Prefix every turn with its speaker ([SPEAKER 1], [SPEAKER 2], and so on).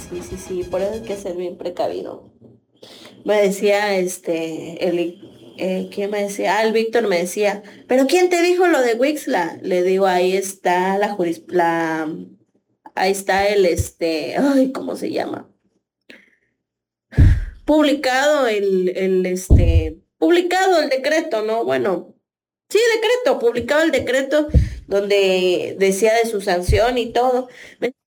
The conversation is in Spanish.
[SPEAKER 1] Sí, sí, sí, por eso hay que ser bien precavido. Me decía, ¿quién me decía? Ah, el Víctor me decía, ¿pero quién te dijo lo de Wixla? Le digo, ahí está ahí está ay, ¿cómo se llama? Publicado publicado el decreto, ¿no? Bueno, sí, decreto, publicado el decreto donde decía de su sanción y todo.